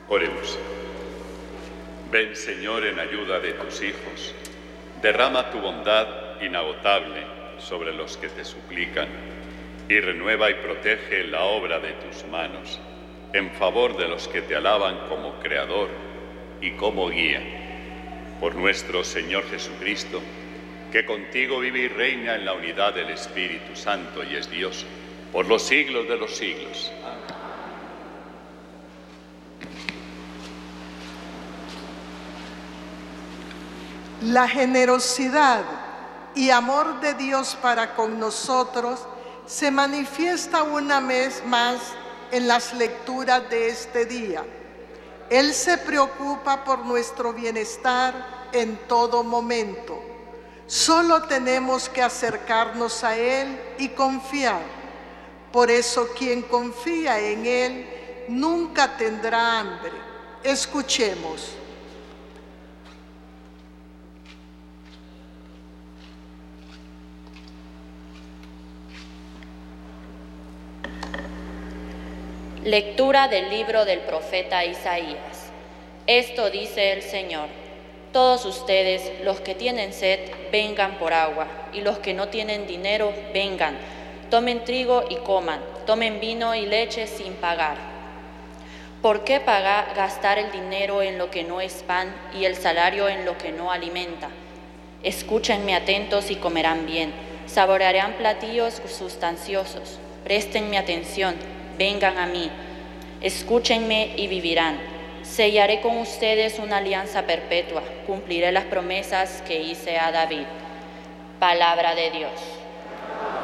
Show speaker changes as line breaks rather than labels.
Oremos. Ven, Señor, en ayuda de tus hijos. Derrama tu bondad inagotable sobre los que te suplican y renueva y protege la obra de tus manos en favor de los que te alaban como Creador y como guía. Por nuestro Señor Jesucristo, que contigo vive y reina en la unidad del Espíritu Santo y es Dios, por los siglos de los siglos.
La generosidad y amor de Dios para con nosotros se manifiesta una vez más en las lecturas de este día. Él se preocupa por nuestro bienestar en todo momento. Solo tenemos que acercarnos a Él y confiar. Por eso quien confía en Él nunca tendrá hambre. Escuchemos.
Lectura del libro del profeta Isaías. Esto dice el Señor: todos ustedes, los que tienen sed, vengan por agua, y los que no tienen dinero, vengan. Tomen trigo y coman, tomen vino y leche sin pagar. ¿Por qué gastar el dinero en lo que no es pan y el salario en lo que no alimenta? Escúchenme atentos y comerán bien, saborearán platillos sustanciosos. Préstenme atención. Vengan a mí, escúchenme y vivirán. Sellaré con ustedes una alianza perpetua, cumpliré las promesas que hice a David. Palabra de Dios.